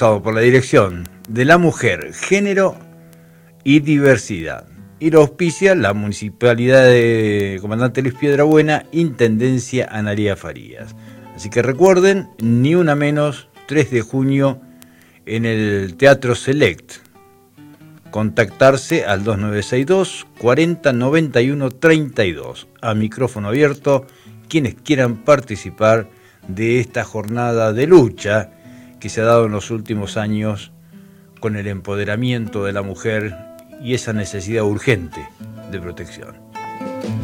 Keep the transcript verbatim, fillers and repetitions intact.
todo por la dirección de la mujer, género y diversidad. Y lo auspicia la Municipalidad de Comandante Luis Piedrabuena, Intendencia Analía Farías. Así que recuerden, ni una menos, tres de junio en el Teatro Select. Contactarse al dos nueve seis dos, cuarenta, noventa y uno, treinta y dos. A micrófono abierto, quienes quieran participar de esta jornada de lucha que se ha dado en los últimos años con el empoderamiento de la mujer y esa necesidad urgente de protección.